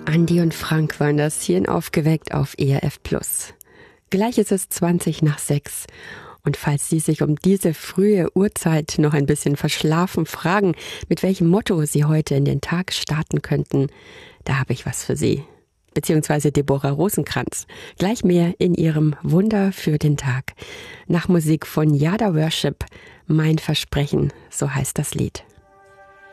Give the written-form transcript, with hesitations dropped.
Andi und Frank waren das hier in Aufgeweckt auf ERF Plus. Gleich ist es 6:20. Und falls Sie sich um diese frühe Uhrzeit noch ein bisschen verschlafen fragen, mit welchem Motto Sie heute in den Tag starten könnten, da habe ich was für Sie. Beziehungsweise Deborah Rosenkranz. Gleich mehr in ihrem Wunder für den Tag. Nach Musik von Yada Worship, Mein Versprechen, so heißt das Lied.